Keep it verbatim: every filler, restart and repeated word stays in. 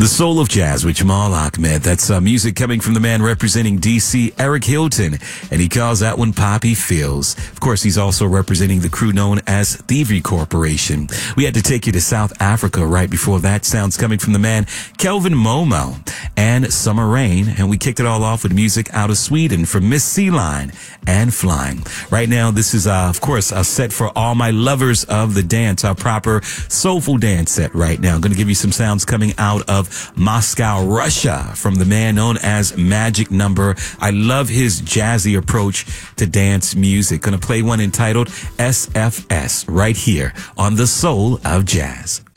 The Soul of Jazz with Jamal Ahmed. That's uh, music coming from the man representing D C, Eric Hilton, and he calls that one Poppy Feels. Of course, he's also representing the crew known as Thievery Corporation. We had to take you to South Africa right before that. Sounds coming from the man Kelvin Momo and Summer Rain, and we kicked it all off with music out of Sweden from Miss Sea Line and Flying. Right now, this is, uh, of course, a set for all my lovers of the dance, our proper soulful dance set right now. I'm going to give you some sounds coming out of Moscow, Russia, from the man known as Magic Number. I love his jazzy approach to dance music. Gonna play one entitled S F S right here on The Soul of Jazz.